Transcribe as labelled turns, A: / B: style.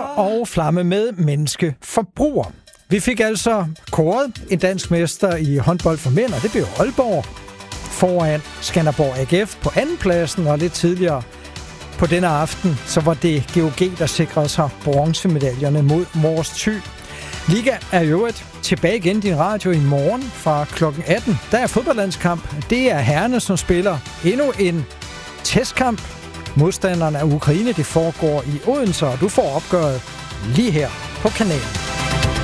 A: og Flamme med menneskeforbruger. Vi fik altså kåret en dansk mester i håndbold for mænd, og det blev Aalborg foran Skanderborg AGF på andenpladsen, og lidt tidligere på denne aften, så var det GOG, der sikrede sig bronzemedaljerne mod Mors Thy. Liga er i øvrigt tilbage igen i din radio i morgen fra kl. 18. Der er fodboldlandskamp. Det er herrerne, som spiller endnu en testkamp. Modstanderne af Ukraine, det foregår i Odense, og du får opgøret lige her på kanalen.